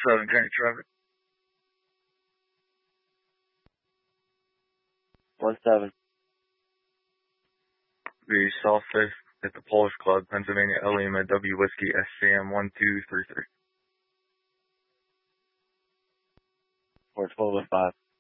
Southern County traffic. 1-7. The South 5th at the Polish Club, Pennsylvania, Lima, W Whiskey, SCM 1233. 412 5.